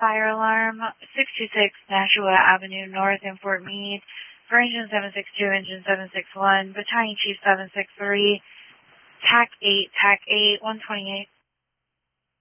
fire alarm, 626 Nashua Avenue North in Fort Meade, for Engine 762, Engine 761, Battalion Chief 763, TAC 8, 128.